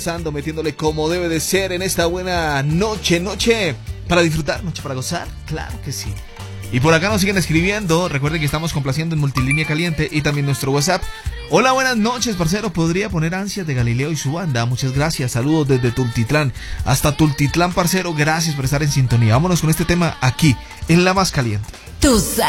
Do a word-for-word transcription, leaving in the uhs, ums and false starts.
Metiéndole como debe de ser en esta buena noche, noche para disfrutar, noche para gozar, claro que sí. Y por acá nos siguen escribiendo, recuerden que estamos complaciendo en Multilínea Caliente y también nuestro WhatsApp. Hola, buenas noches, parcero, ¿podría poner Ansias de Galileo y su banda? Muchas gracias, saludos desde Tultitlán, hasta Tultitlán, parcero, gracias por estar en sintonía. Vámonos con este tema aquí, en La Más Caliente. Tu